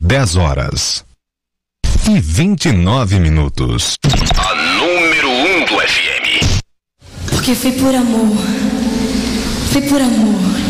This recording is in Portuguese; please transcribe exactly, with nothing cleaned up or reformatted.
dez horas e vinte e nove minutos. A número um do F M. Porque foi por amor. Foi por amor